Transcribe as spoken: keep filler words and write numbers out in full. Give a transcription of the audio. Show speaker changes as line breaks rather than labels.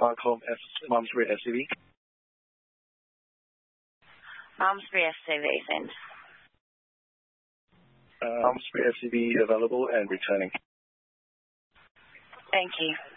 Malcolm F. Malmesbury S C V.
Malmesbury S C V, send.
Uh, Malmesbury S C V available and returning.
Thank you.